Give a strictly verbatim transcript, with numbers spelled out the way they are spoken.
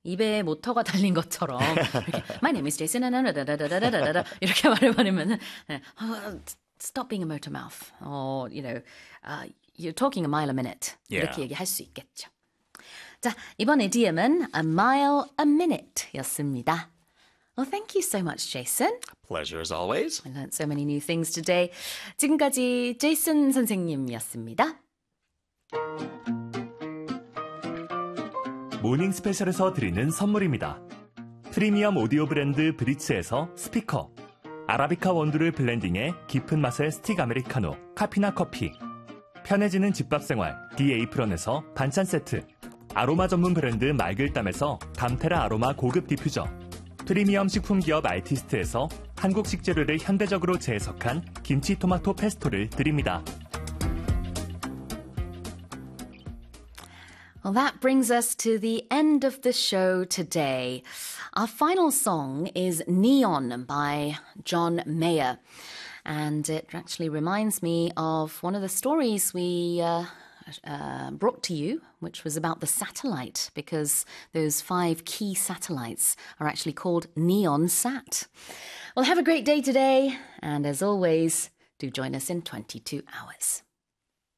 입에 모터가 달린 것처럼 이렇게 My name is Jason 이렇게 말해버리면은 Stop being a motor mouth or you know uh, you're talking a mile a minute Yeah. 이렇게 얘기할 수 있겠죠. 자, 이번 이디엄은 a mile a minute 였습니다. Well, thank you so much, Jason. Pleasure as always. I learned so many new things today. 지금까지 제이슨 선생님이었습니다. 모닝 스페셜에서 드리는 선물입니다. 프리미엄 오디오 브랜드 브리츠에서 스피커, 아라비카 원두를 블렌딩해 깊은 맛의 스틱 아메리카노, 카피나 커피, 편해지는 집밥 생활 디에이프런에서 반찬 세트, 아로마 전문 브랜드 말글담에서 담테라 아로마 고급 디퓨저, 프리미엄 식품 기업 알티스트에서 한국 식재료를 현대적으로 재해석한 김치 토마토 페스토를 드립니다. Well, that brings us to the end of the show today. Our final song is Neon by John Mayer. And it actually reminds me of one of the stories we uh, uh, brought to you, which was about the satellite, because those five key satellites are actually called Neon Sat. Well, have a great day today. And as always, do join us in twenty-two hours.